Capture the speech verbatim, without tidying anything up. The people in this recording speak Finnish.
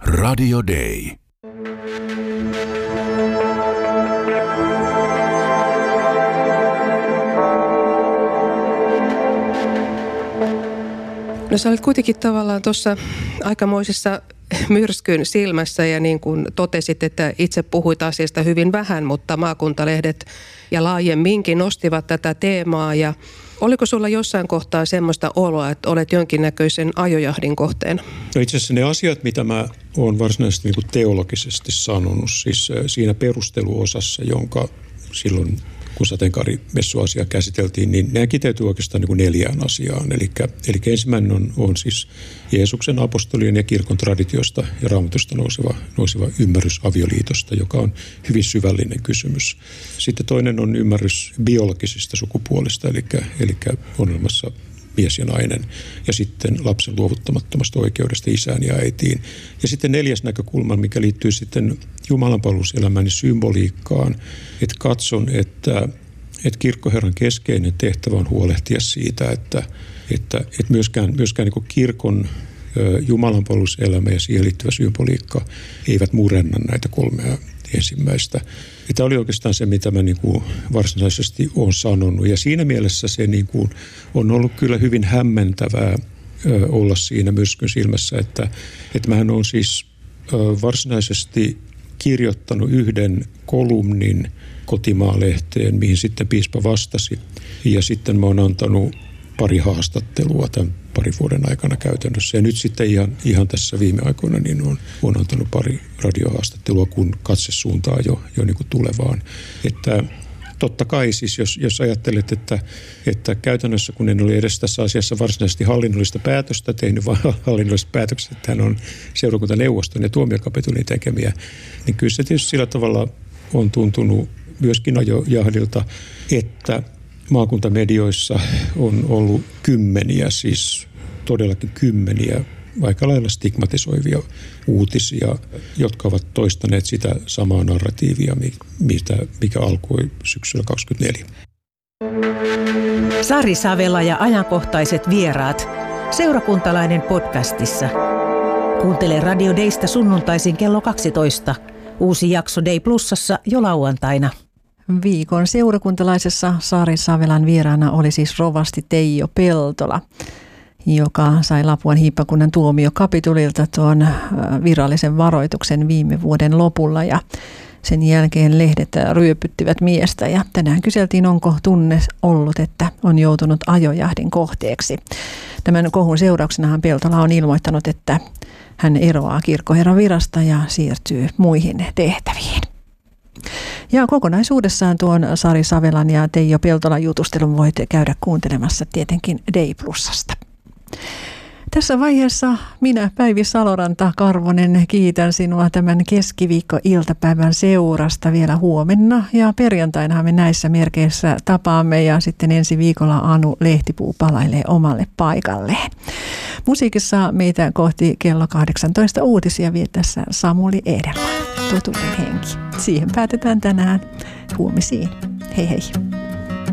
Radio Day. No sä olet kuitenkin tavallaan tuossa aikamoisessa myrskyn silmässä ja niin kuin totesit, että itse puhuit asiasta hyvin vähän, mutta maakuntalehdet ja laajemminkin nostivat tätä teemaa. Ja oliko sulla jossain kohtaa semmoista oloa, että olet jonkinnäköisen ajojahdin kohteena? No itse asiassa ne asiat, mitä mä oon varsinaisesti niin kuin teologisesti sanonut, siis siinä perusteluosassa, jonka silloin kun sateenkaarimessuasia käsiteltiin, niin ne kiteytyy oikeastaan niin kuin neljään asiaan. Eli, eli ensimmäinen on, on siis Jeesuksen, apostolien ja kirkon traditiosta ja Raamatusta nouseva, nouseva ymmärrys avioliitosta, joka on hyvin syvällinen kysymys. Sitten toinen on ymmärrys biologisista sukupuolista, eli, eli on olemassa mies ja nainen, ja sitten lapsen luovuttamattomasta oikeudesta isään ja äitiin. Ja sitten neljäs näkökulma, mikä liittyy sitten jumalanpalveluselämään ja symboliikkaan, että katson, että, että kirkkoherran keskeinen tehtävä on huolehtia siitä, että, että, että myöskään, myöskään niin kuin kirkon jumalanpalveluselämä ja siihen liittyvä symboliikka eivät murenna näitä kolmea ensimmäistä. Ja tämä oli oikeastaan se, mitä mä niin kuin varsinaisesti olen sanonut. Ja siinä mielessä se niin kuin on ollut kyllä hyvin hämmentävää ö, olla siinä myrskyn silmässä, että, että mähän olen siis ö, varsinaisesti kirjoittanut yhden kolumnin Kotimaa-lehteen, mihin sitten piispa vastasi. Ja sitten mä oon antanut pari haastattelua tämän parin vuoden aikana käytännössä. Ja nyt sitten ihan, ihan tässä viime aikoina niin on, on antanut pari radiohaastattelua, kun katse suuntaa jo, jo niin kuin tulevaan. Että totta kai siis, jos, jos ajattelet, että, että käytännössä kun en ole edes tässä asiassa varsinaisesti hallinnollista päätöstä tehnyt, vaan hallinnolliset päätökset, että hän on seurakuntaneuvoston ja tuomiokapitulin tekemiä, niin kyllä se tietysti sillä tavalla on tuntunut myöskin ajojahdilta, että maakuntamedioissa on ollut kymmeniä, siis todellakin kymmeniä aika lailla stigmatisoivia uutisia, jotka ovat toistaneet sitä samaa narratiivia, mikä alkoi syksyllä kaksikymmentäneljä. Sari Savela ja ajankohtaiset vieraat. Seurakuntalainen podcastissa. Kuuntele Radio Daysta sunnuntaisin kello kaksitoista. Uusi jakso Day Plusassa jo lauantaina. Viikon seurakuntalaisessa Sari Savelan vieraana oli siis rovasti Teijo Peltola, joka sai Lapuan hiippakunnan tuomiokapitulilta tuon virallisen varoituksen viime vuoden lopulla ja sen jälkeen lehdet ryöpyttivät miestä ja tänään kyseltiin, onko tunne ollut, että on joutunut ajojahdin kohteeksi. Tämän kohun seurauksenahan Peltola on ilmoittanut, että hän eroaa kirkkoherran virasta ja siirtyy muihin tehtäviin. Ja kokonaisuudessaan tuon Sari Savelan ja Teijo Peltolan jutustelun voit käydä kuuntelemassa tietenkin Day Plusasta. Tässä vaiheessa minä, Päivi Saloranta-Karvonen, kiitän sinua tämän keskiviikko-iltapäivän seurasta vielä huomenna. Ja perjantainahan me näissä merkeissä tapaamme ja sitten ensi viikolla Anu Lehtipuu palailee omalle paikalleen. Musiikissa meitä kohti kello kahdeksantoista uutisia vie tässä Samuli Edelman, totuuden henki. Siihen päätetään tänään. Huomisiin. Hei hei.